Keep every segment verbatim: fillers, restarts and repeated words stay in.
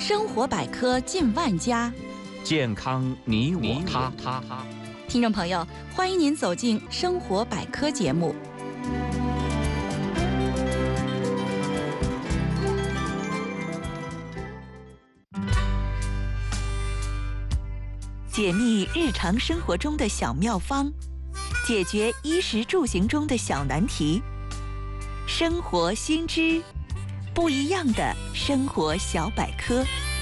生活百科近万家， 健康你我他。 听众朋友，欢迎您走进生活百科节目。解密日常生活中的小妙方，解决衣食住行中的小难题。生活新知，不一样的生活小百科。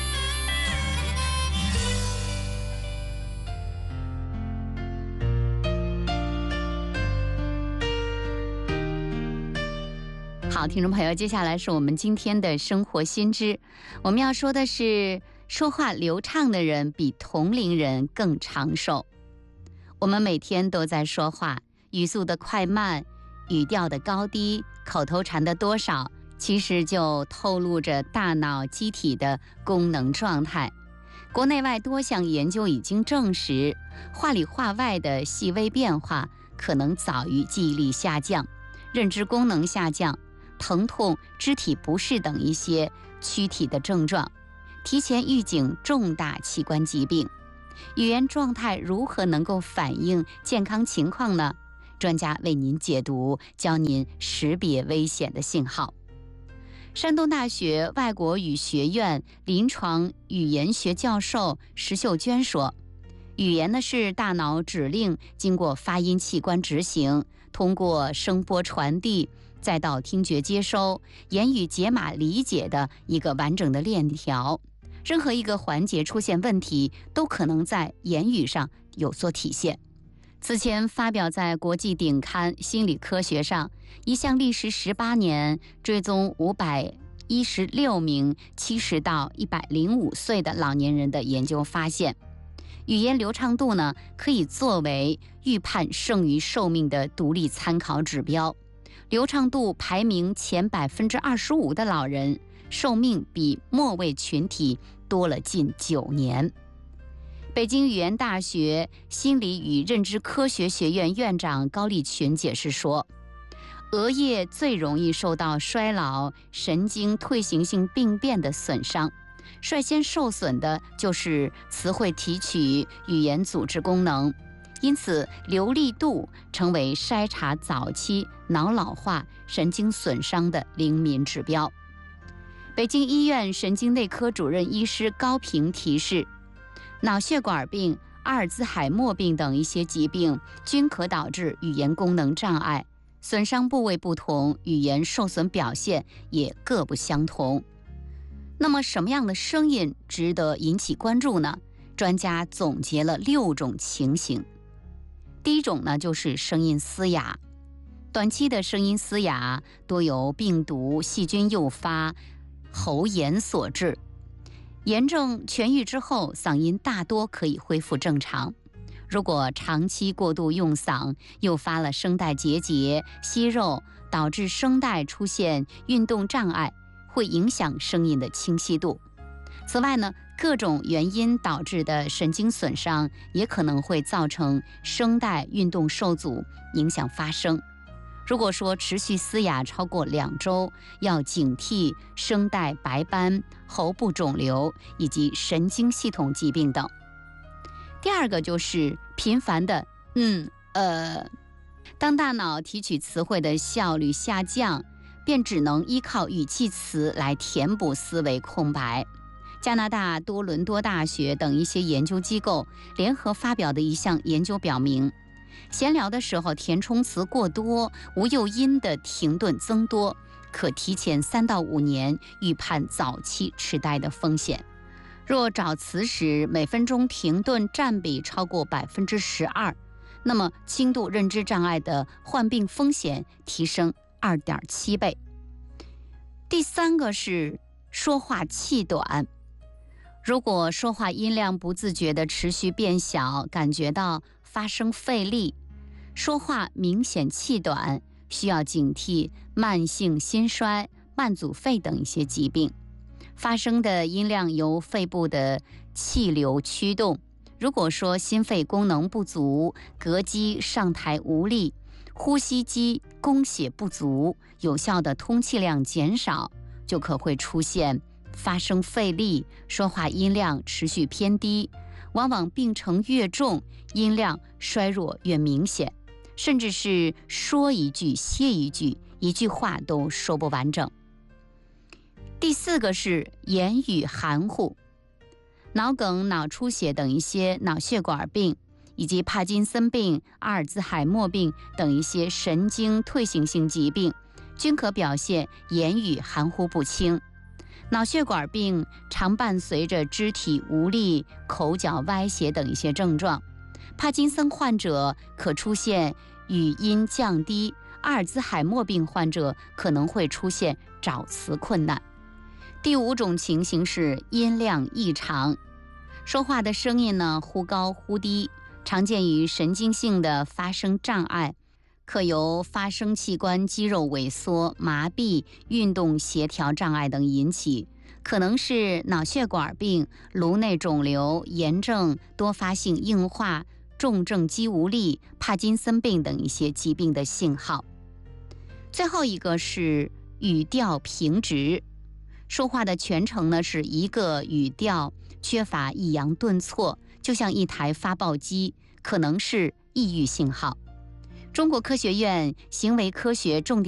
好，听众朋友，接下来是我们今天的生活新知。我们要说的是，说话流畅的人比同龄人更长寿。我们每天都在说话，语速的快慢、语调的高低、口头禅的多少，其实就透露着大脑机体的功能状态。国内外多项研究已经证实，话里话外的细微变化可能早于记忆力下降、认知功能下降、疼痛、肢体不适等一些躯体的症状，提前预警重大器官疾病。语言状态如何能够反映健康情况呢？专家为您解读，教您识别危险的信号。山东大学外国语学院临床语言学教授石秀娟说，语言呢是大脑指令经过发音器官执行，通过声波传递，再到听觉接收、言语解码理解的一个完整的链条。任何一个环节出现问题，都可能在言语上有所体现。此前发表在国际顶刊《心理科学》上一项历时十八年、追踪五百一十六名七十到一百零五岁的老年人的研究发现，语言流畅度呢，可以作为预判剩余寿命的独立参考指标。流畅度排名前百分之二十五的老人，寿命比末位群体多了近九年。北京语言大学心理与认知科学学院院长高立群解释说，额叶最容易受到衰老、神经退行性病变的损伤，率先受损的就是词汇提取、语言组织功能，因此流利度成为筛查早期脑老化、神经损伤的灵敏指标。北京医院神经内科主任医师高平提示，脑血管病、阿尔兹海默病等一些疾病均可导致语言功能障碍，损伤部位不同，语言受损表现也各不相同。那么什么样的声音值得引起关注呢？专家总结了六种情形。第一种呢，就是声音嘶哑。短期的声音嘶哑多由病毒、细菌诱发、喉炎所致。炎症痊愈之后，嗓音大多可以恢复正常。如果长期过度用嗓，诱发了声带结节、息肉，导致声带出现运动障碍，会影响声音的清晰度。此外呢，各种原因导致的神经损伤也可能会造成声带运动受阻，影响发声。如果说持续嘶哑超过两周，要警惕声带白斑、喉部肿瘤以及神经系统疾病等。第二个就是频繁的嗯呃，当大脑提取词汇的效率下降，便只能依靠语气词来填补思维空白。加拿大多伦多大学等一些研究机构联合发表的一项研究表明，闲聊的时候填充词过多，无诱因的停顿增多，可提前三到五年预判早期痴呆的风险。若找词时每分钟停顿占比超过百分之十二，那么轻度认知障碍的患病风险提升二点七倍。第三个是说话气短。如果说话音量不自觉地持续变小，感觉到发声费力，说话明显气短，需要警惕慢性心衰、慢阻肺等一些疾病。发声的音量由肺部的气流驱动，如果说心肺功能不足，膈肌上抬无力，呼吸肌供血不足，有效的通气量减少，就可会出现发声费力，说话音量持续偏低，往往病程越重，音量衰弱越明显，甚至是说一句歇一句，一句话都说不完整。第四个是言语含糊，脑梗、脑出血等一些脑血管病，以及帕金森病、阿尔兹海默病等一些神经退行性疾病，均可表现言语含糊不清。脑血管病常伴随着肢体无力、口角歪斜等一些症状。帕金森患者可出现语音降低，阿尔兹海默病患者可能会出现找词困难。第五种情形是音量异常，说话的声音呢忽高忽低，常见于神经性的发声障碍，可由发声器官肌肉萎缩、麻痹、运动协调障碍等引起，可能是脑血管病、颅内肿瘤、炎症、多发性硬化、重症肌无力、帕金森病等一些疾病的信号。最后一个是语调平直，说话的全程呢是一个语调，缺乏抑扬顿挫，就像一台发报机，可能是抑郁信号。中国科学院行为科学重点